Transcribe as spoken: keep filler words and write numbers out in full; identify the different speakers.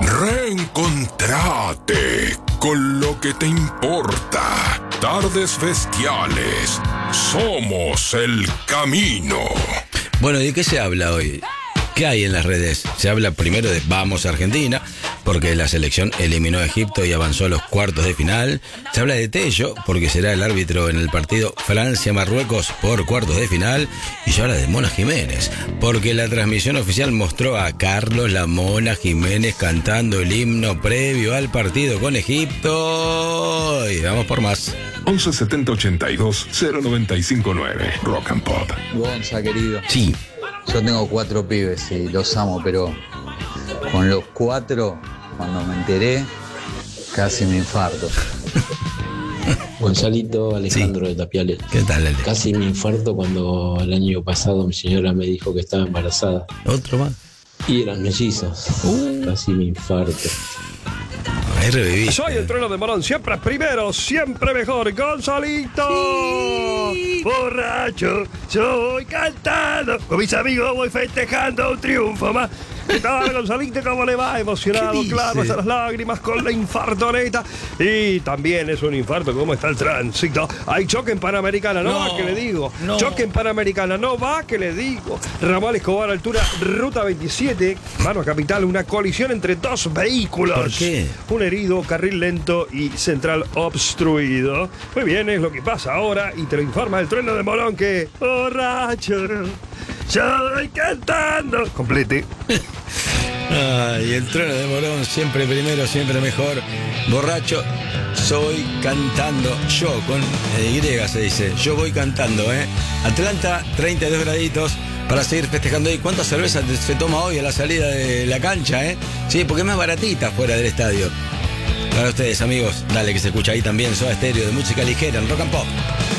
Speaker 1: Reencontrate con lo que te importa. Tardes Bestiales. Somos el camino.
Speaker 2: Bueno, ¿de qué se habla hoy? ¿Qué hay en las redes? Se habla primero de Vamos Argentina, porque la selección eliminó a Egipto y avanzó a los cuartos de final. Se habla de Tello, porque será el árbitro en el partido Francia-Marruecos por cuartos de final. Y se habla de Mona Jiménez, porque la transmisión oficial mostró a Carlos la Mona Jiménez cantando el himno previo al partido con Egipto. Y vamos por más.
Speaker 1: once setenta ochenta y dos cero noventa y cinco nueve Rock and Pop.
Speaker 3: Gonza, querido.
Speaker 2: Sí.
Speaker 3: Yo tengo cuatro pibes y los amo, pero con los cuatro, cuando me enteré, casi me infarto.
Speaker 4: Gonzalito Alejandro
Speaker 2: Sí.
Speaker 4: de Tapiales.
Speaker 2: ¿Qué tal, Lele?
Speaker 4: Casi me infarto cuando el año pasado mi señora me dijo que estaba embarazada.
Speaker 2: ¿Otro más?
Speaker 4: Y eran mellizos.
Speaker 2: Uh.
Speaker 4: Casi me infarto.
Speaker 2: Ahí reviví.
Speaker 5: Soy el trueno de Morón, siempre primero, siempre mejor. ¡Gonzalito! Sí. Borracho, yo voy cantando. Con mis amigos voy festejando un triunfo más. ¿Qué tal, Gonzalito? ¿Cómo le va? Emocionado, claro, hasta las lágrimas con la infartoneta. Y también es un infarto, ¿cómo está el tránsito? Hay choque en Panamericana, no,
Speaker 2: No,
Speaker 5: va que le digo.
Speaker 2: no.
Speaker 5: Choque en Panamericana, no va que le digo. Ramal Escobar, altura, ruta veintisiete, mano a capital, una colisión entre dos vehículos.
Speaker 2: ¿Por qué?
Speaker 5: Un herido, carril lento y central obstruido. Muy bien, es lo que pasa ahora y te lo informa el trueno de Morón que... Borracho, yo voy cantando. Complete.
Speaker 2: Ay, el trueno de Morón, siempre primero, siempre mejor. Borracho, soy cantando. Yo, con Y se dice. Yo voy cantando, ¿eh? Atlanta, treinta y dos graditos. Para seguir festejando ahí. ¿Cuántas cervezas se toma hoy a la salida de la cancha, eh? Sí, porque es más baratita fuera del estadio. Para ustedes, amigos, dale que se escucha ahí también Soda Stereo de música ligera en Rock and Pop.